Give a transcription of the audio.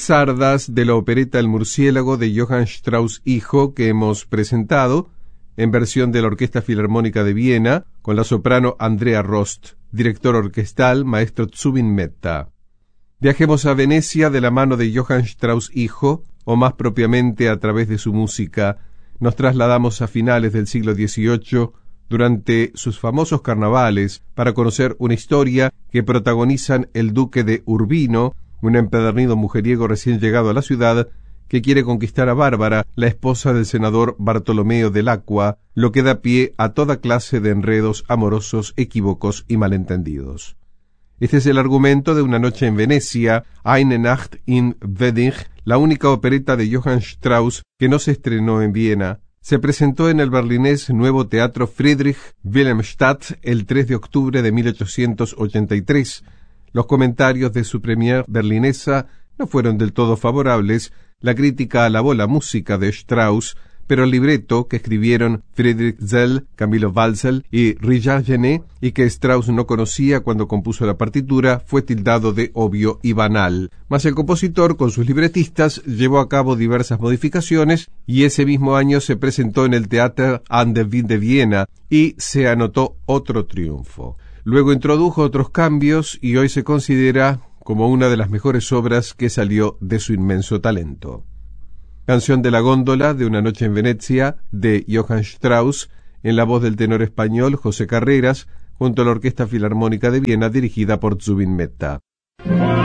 sardas de la opereta El murciélago de Johann Strauss hijo, que hemos presentado en versión de la Orquesta Filarmónica de Viena, con la soprano Andrea Rost, director orquestal maestro Zubin Mehta. Viajemos a Venecia de la mano de Johann Strauss hijo, o más propiamente a través de su música. Nos trasladamos a finales del siglo XVIII, durante sus famosos carnavales, para conocer una historia que protagonizan el duque de Urbino, un empedernido mujeriego recién llegado a la ciudad, que quiere conquistar a Bárbara, la esposa del senador Bartolomeo del Acqua, lo que da pie a toda clase de enredos amorosos, equívocos y malentendidos. Este es el argumento de Una noche en Venecia, Eine Nacht in Venedig, la única opereta de Johann Strauss que no se estrenó en Viena. Se presentó en el berlinés Nuevo Teatro Friedrich Wilhelmstadt el 3 de octubre de 1883. Los comentarios de su premier berlinesa no fueron del todo favorables. La crítica alabó la música de Strauss, pero el libreto que escribieron Friedrich Zell, Camilo Walsel y Richard Genet, y que Strauss no conocía cuando compuso la partitura, fue tildado de obvio y banal. Mas el compositor, con sus libretistas, llevó a cabo diversas modificaciones, y ese mismo año se presentó en el Theater an der Wien de Viena, y se anotó otro triunfo. Luego introdujo otros cambios, y hoy se considera como una de las mejores obras que salió de su inmenso talento. Canción de la góndola de Una noche en Venecia, de Johann Strauss, en la voz del tenor español José Carreras, junto a la Orquesta Filarmónica de Viena, dirigida por Zubin Mehta.